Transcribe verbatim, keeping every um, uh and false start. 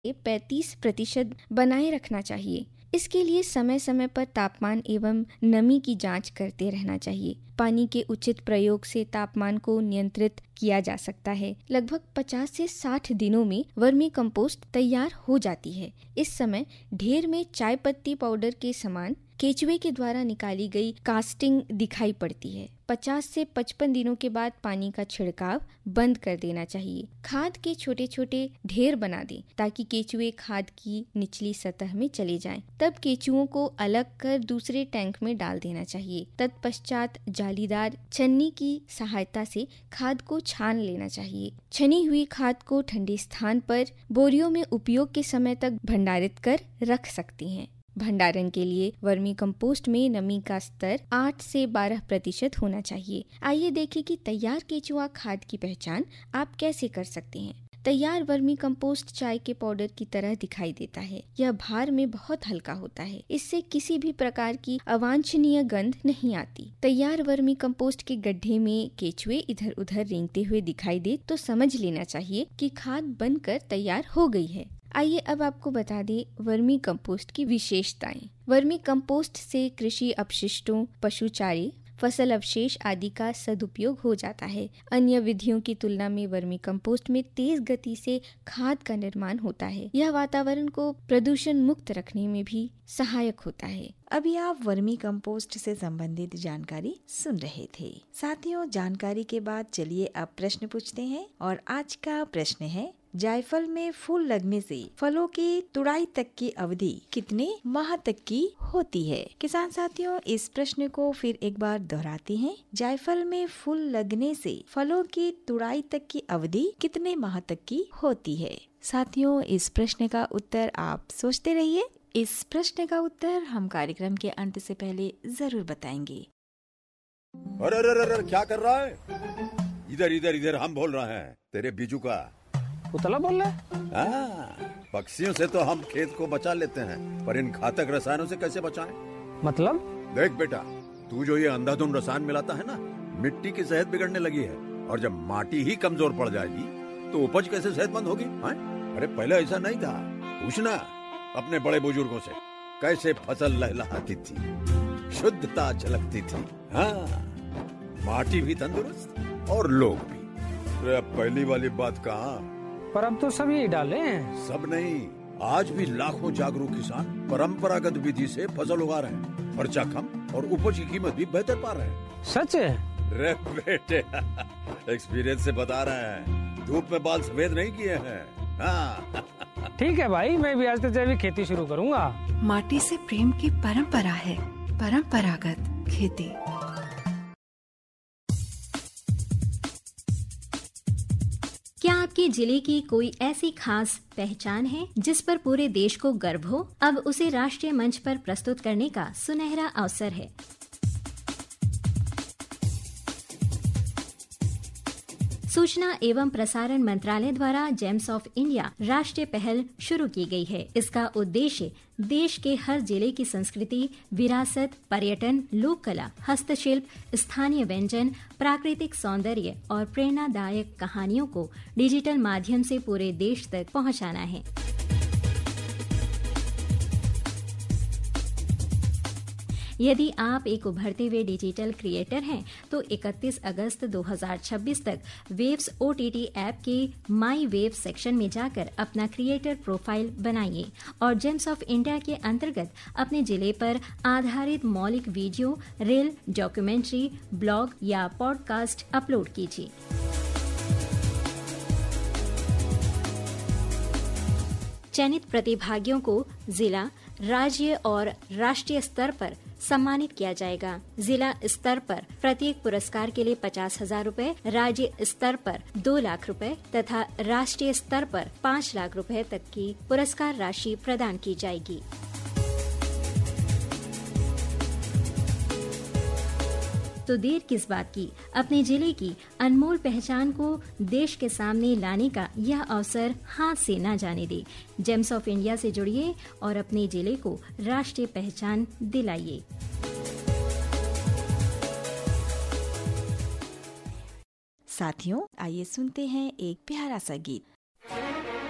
पैंतीस प्रतिशत बनाए रखना चाहिए। इसके लिए समय समय पर तापमान एवं नमी की जांच करते रहना चाहिए। पानी के उचित प्रयोग से तापमान को नियंत्रित किया जा सकता है। लगभग पचास से साठ दिनों में वर्मी कंपोस्ट तैयार हो जाती है। इस समय ढेर में चाय पत्ती पाउडर के समान केचुए के द्वारा निकाली गई कास्टिंग दिखाई पड़ती है। पचास से पचपन दिनों के बाद पानी का छिड़काव बंद कर देना चाहिए। खाद के छोटे छोटे ढेर बना दें ताकि केचुए खाद की निचली सतह में चले जाएं। तब केचुओं को अलग कर दूसरे टैंक में डाल देना चाहिए। तत्पश्चात जालीदार छन्नी की सहायता से खाद को छान लेना चाहिए। छनी हुई खाद को ठंडे स्थान पर बोरियों में उपयोग के समय तक भंडारित कर रख सकती हैं। भंडारण के लिए वर्मी कंपोस्ट में नमी का स्तर आठ से बारह प्रतिशत होना चाहिए। आइए देखें कि तैयार केचुआ खाद की पहचान आप कैसे कर सकते हैं। तैयार वर्मी कंपोस्ट चाय के पाउडर की तरह दिखाई देता है। यह भार में बहुत हल्का होता है। इससे किसी भी प्रकार की अवांछनीय गंध नहीं आती। तैयार वर्मी कंपोस्ट के गड्ढे में केचुए इधर उधर रेंगते हुए दिखाई दे तो समझ लेना चाहिए कि खाद बनकर तैयार हो गई है। आइए अब आपको बता दें वर्मी कंपोस्ट की विशेषताएं। वर्मी कंपोस्ट से कृषि अपशिष्टों, पशु चारे, फसल अवशेष आदि का सदुपयोग हो जाता है। अन्य विधियों की तुलना में वर्मी कंपोस्ट में तेज गति से खाद का निर्माण होता है। यह वातावरण को प्रदूषण मुक्त रखने में भी सहायक होता है। अभी आप वर्मी कंपोस्ट से संबंधित जानकारी सुन रहे थे। साथियों, जानकारी के बाद चलिए अब प्रश्न पूछते हैं और आज का प्रश्न है, जायफल में फूल लगने से फलों की तुड़ाई तक की अवधि कितने माह तक की होती है? किसान साथियों, इस प्रश्न को फिर एक बार दोहराते हैं। जायफल में फूल लगने से फलों की तुड़ाई तक की अवधि कितने माह तक की होती है? साथियों, इस प्रश्न का उत्तर आप सोचते रहिए। इस प्रश्न का उत्तर हम कार्यक्रम के अंत से पहले जरूर बताएंगे। अरे अरे अरे क्या कर रहा है? इधर इधर इधर हम बोल रहे हैं तेरे बीजू का। पुतला बोल रहा है? हाँ, पक्षियों से तो हम खेत को बचा लेते हैं, पर इन घातक रसायनों से कैसे बचाएं? मतलब? देख बेटा, तू जो ये अंधाधुंध रसायन मिलाता है ना, मिट्टी की सेहत बिगड़ने लगी है। और जब माटी ही कमजोर पड़ जाएगी तो उपज कैसे सेहतमंद होगी? हाँ? अरे पहले ऐसा नहीं था। पूछना अपने बड़े बुजुर्गों से, कैसे फसल लहलहाती थी, शुद्धता झलकती थी। हाँ, माटी भी तंदुरुस्त और लोग भी। अरे पहली वाली बात कहाँ? पर अब तो सब यही डाले हैं। सब नहीं, आज भी लाखों जागरूक किसान परंपरागत विधि से फसल उगा रहे हैं। खर्चा कम और उपज की कीमत भी बेहतर पा रहे हैं। सच है? रे बेटे, एक्सपीरियंस से बता रहे हैं। धूप में बाल सफेद नहीं किए हैं। हाँ। ठीक है भाई, मैं भी आज से जैविक खेती शुरू करूंगा। माटी से प्रेम की परंपरा है परंपरागत खेती। क्या आपके जिले की कोई ऐसी खास पहचान है जिस पर पूरे देश को गर्व हो? अब उसे राष्ट्रीय मंच पर प्रस्तुत करने का सुनहरा अवसर है। सूचना एवं प्रसारण मंत्रालय द्वारा जेम्स ऑफ इंडिया राष्ट्रीय पहल शुरू की गई है। इसका उद्देश्य देश के हर जिले की संस्कृति, विरासत, पर्यटन, लोक कला, हस्तशिल्प, स्थानीय व्यंजन, प्राकृतिक सौंदर्य और प्रेरणादायक कहानियों को डिजिटल माध्यम से पूरे देश तक पहुंचाना है। यदि आप एक उभरते हुए डिजिटल क्रिएटर हैं तो इकतीस अगस्त दो हज़ार छब्बीस तक वेव्स ओटीटी ऐप के माई वेव सेक्शन में जाकर अपना क्रिएटर प्रोफाइल बनाइए और जेम्स ऑफ इंडिया के अंतर्गत अपने जिले पर आधारित मौलिक वीडियो, रील, डॉक्यूमेंट्री, ब्लॉग या पॉडकास्ट अपलोड कीजिए। चयनित प्रतिभागियों को जिला, राज्य और राष्ट्रीय स्तर पर सम्मानित किया जाएगा। जिला स्तर पर प्रत्येक पुरस्कार के लिए पचास हजार रूपए, राज्य स्तर पर दो लाख रुपए तथा राष्ट्रीय स्तर पर पाँच लाख रुपए तक की पुरस्कार राशि प्रदान की जाएगी। तो देर किस बात की, अपने जिले की अनमोल पहचान को देश के सामने लाने का यह अवसर हाथ से न जाने दे। जेम्स ऑफ इंडिया से जुड़िए और अपने जिले को राष्ट्रीय पहचान दिलाइए। साथियों, आइए सुनते हैं एक प्यारा सा गीत।